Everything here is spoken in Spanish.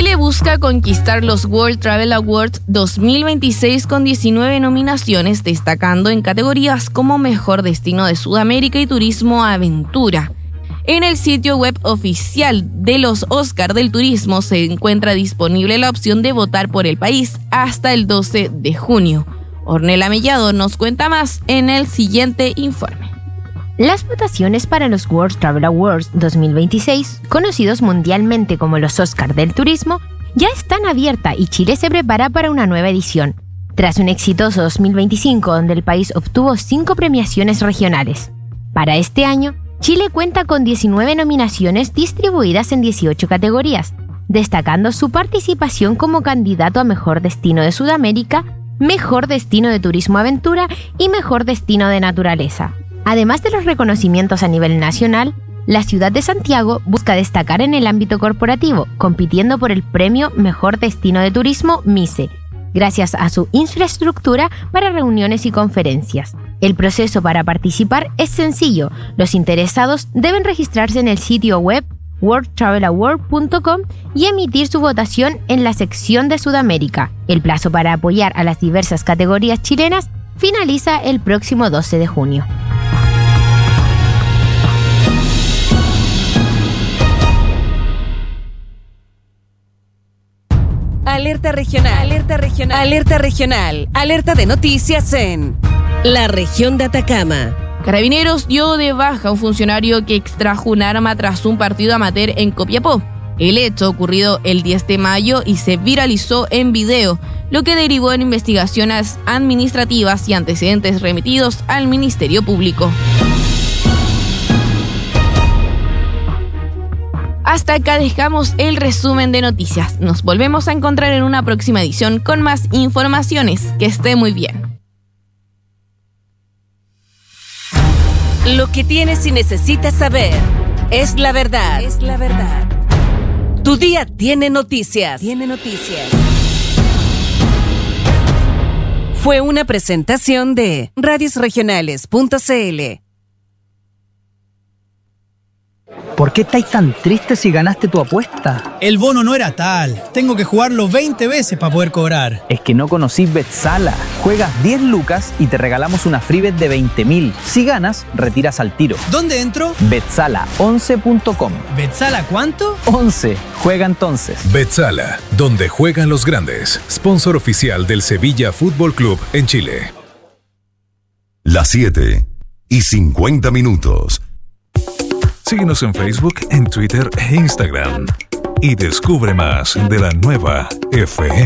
Chile busca conquistar los World Travel Awards 2026 con 19 nominaciones, destacando en categorías como Mejor Destino de Sudamérica y Turismo Aventura. En el sitio web oficial de los Oscar del Turismo se encuentra disponible la opción de votar por el país hasta el 12 de junio. Ornella Mellado nos cuenta más en el siguiente informe. Las votaciones para los World Travel Awards 2026, conocidos mundialmente como los Oscar del Turismo, ya están abiertas y Chile se prepara para una nueva edición, tras un exitoso 2025 donde el país obtuvo 5 premiaciones regionales. Para este año, Chile cuenta con 19 nominaciones distribuidas en 18 categorías, destacando su participación como candidato a Mejor Destino de Sudamérica, Mejor Destino de Turismo Aventura y Mejor Destino de Naturaleza. Además de los reconocimientos a nivel nacional, la ciudad de Santiago busca destacar en el ámbito corporativo, compitiendo por el premio Mejor Destino de Turismo MICE, gracias a su infraestructura para reuniones y conferencias. El proceso para participar es sencillo. Los interesados deben registrarse en el sitio web worldtravelaward.com y emitir su votación en la sección de Sudamérica. El plazo para apoyar a las diversas categorías chilenas finaliza el próximo 12 de junio. Alerta regional, alerta regional, alerta regional, alerta de noticias en la región de Atacama. Carabineros dio de baja a un funcionario que extrajo un arma tras un partido amateur en Copiapó. El hecho ocurrido el 10 de mayo y se viralizó en video, lo que derivó en investigaciones administrativas y antecedentes remitidos al Ministerio Público. Hasta acá dejamos el resumen de noticias. Nos volvemos a encontrar en una próxima edición con más informaciones. Que esté muy bien. Lo que tienes y necesitas saber es la verdad. Es la verdad. Tu día tiene noticias. Tiene noticias. Fue una presentación de radiosregionales.cl. ¿Por qué estáis tan tristes si ganaste tu apuesta? El bono no era tal. Tengo que jugarlo 20 veces para poder cobrar. Es que no conocís Betsala. Juegas 10 lucas y te regalamos una free bet de 20.000. Si ganas, retiras al tiro. ¿Dónde entro? Betsala11.com. ¿Betsala cuánto? 11. Juega entonces. Betsala, donde juegan los grandes. Sponsor oficial del Sevilla Fútbol Club en Chile. Las 7:50. Síguenos en Facebook, en Twitter e Instagram. Y descubre más de la nueva FM.